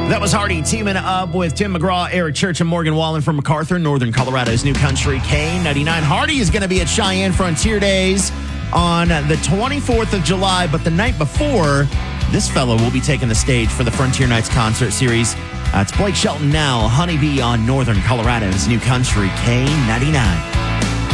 That was Hardy teaming up with Tim McGraw, Eric Church, and Morgan Wallen from MacArthur, Northern Colorado's New Country K99. Hardy is going to be at Cheyenne Frontier Days on the 24th of July, but the night before, this fellow will be taking the stage for the Frontier Nights concert series. It's Blake Shelton now, Honeybee on Northern Colorado's New Country K99.